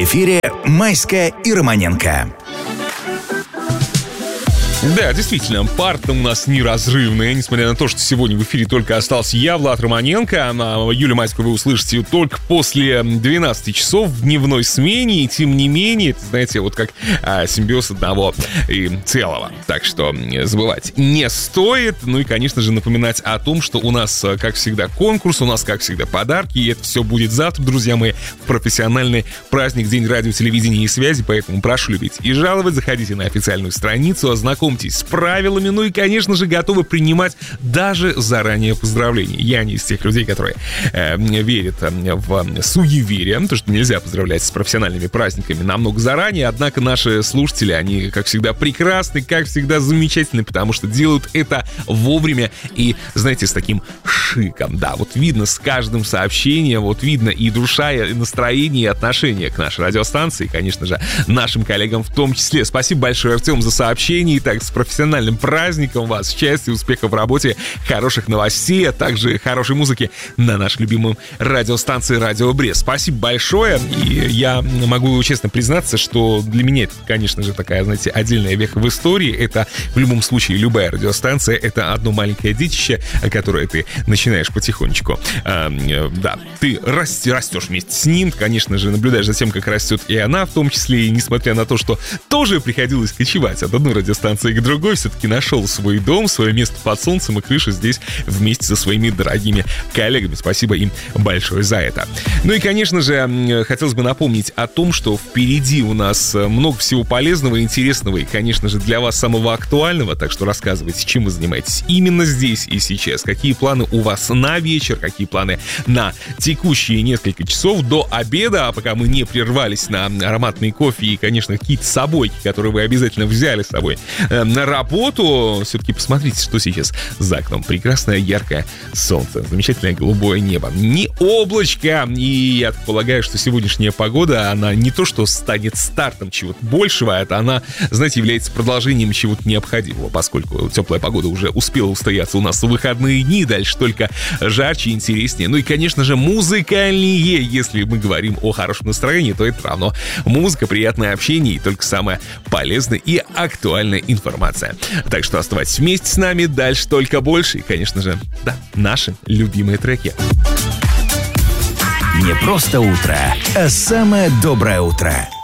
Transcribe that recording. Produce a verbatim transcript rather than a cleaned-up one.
В эфире Майская и Романенко. Да, действительно, парта у нас неразрывная, несмотря на то, что сегодня в эфире только остался я, Влад Романенко, а Юлию Майскую вы услышите ее только после двенадцати часов в дневной смене, и тем не менее, это, знаете, вот как а, симбиоз одного и целого. Так что забывать не стоит. Ну и, конечно же, напоминать о том, что у нас, как всегда, конкурс, у нас, как всегда, подарки, и это все будет завтра, друзья мои, в профессиональный праздник, День радио, телевидения и связи, поэтому прошу любить и жаловать, заходите на официальную страницу, ознакомьтесь с правилами, ну и, конечно же, готовы принимать даже заранее поздравления. Я не из тех людей, которые э, верят э, в суеверие, то, что нельзя поздравлять с профессиональными праздниками намного заранее, однако наши слушатели, они, как всегда, прекрасны, как всегда, замечательны, потому что делают это вовремя и, знаете, с таким шиком, да, вот видно с каждым сообщением, вот видно и душа, и настроение, и отношение к нашей радиостанции, и, конечно же, нашим коллегам в том числе. Спасибо большое, Артем, за сообщение. Итак, с профессиональным праздником вас, счастья, успехов в работе, хороших новостей, а также хорошей музыки на нашей любимой радиостанции Радио Брест. Спасибо большое, и я могу честно признаться, что для меня это, конечно же, такая, знаете, отдельная веха в истории. Это в любом случае любая радиостанция, это одно маленькое детище, которое ты начинаешь потихонечку. А, да, ты расти, растешь вместе с ним, конечно же, наблюдаешь за тем, как растет и она, в том числе, и несмотря на то, что тоже приходилось кочевать от одной радиостанции к другой, все-таки нашел свой дом, свое место под солнцем и крышей здесь вместе со своими дорогими коллегами. Спасибо им большое за это. Ну и, конечно же, хотелось бы напомнить о том, что впереди у нас много всего полезного, интересного и, конечно же, для вас самого актуального, так что рассказывайте, чем вы занимаетесь именно здесь и сейчас, какие планы у вас на вечер, какие планы на текущие несколько часов до обеда, а пока мы не прервались на ароматный кофе и, конечно, какие-то собойки, которые вы обязательно взяли с собой на работу, все-таки посмотрите, что сейчас за окном. Прекрасное яркое солнце, замечательное голубое небо, не облачко, и я полагаю, что сегодняшняя погода, она не то что станет стартом чего-то большего, это она, знаете, является продолжением чего-то необходимого, поскольку теплая погода уже успела устояться у нас в выходные дни, дальше только жарче, интереснее. Ну и, конечно же, музыкальнее. Если мы говорим о хорошем настроении, то это равно музыка, приятное общение и только самая полезная и актуальная информация. Так что оставайтесь вместе с нами, дальше только больше. И, конечно же, да, наши любимые треки. Не просто утро, а самое доброе утро.